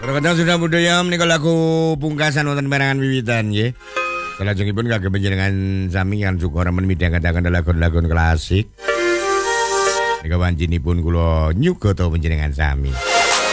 Rekan sudah budaya menika lagu pungkasan wonten perangan wiwitan nggih. Salajengipun kagem panjenengan sami kan syukur midhangetaken lagu-lagu klasik. Nika wancinipun kula nyuga to panjenengan sami.